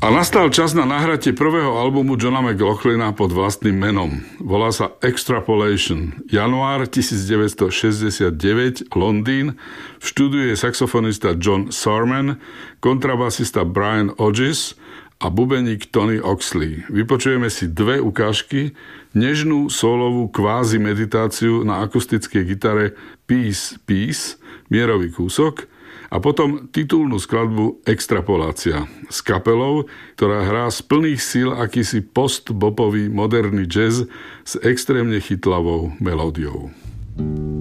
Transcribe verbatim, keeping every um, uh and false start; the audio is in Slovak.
A nastal čas na nahratie prvého albumu Johna McLaughlina pod vlastným menom. Volá sa Extrapolation. Január devätnásťstošesťdesiatdeväť, Londýn. V štúdiu je saxofonista John Sarman, kontrabasista Brian Hodges a bubeník Tony Oxley. Vypočujeme si dve ukážky, nežnú solovú kvázi meditáciu na akustickej gitare Peace, Peace, mierový kúsok, a potom titulnú skladbu Extrapolácia s kapelou, ktorá hrá z plných síl akýsi post-bopový moderný jazz s extrémne chytlavou melódiou.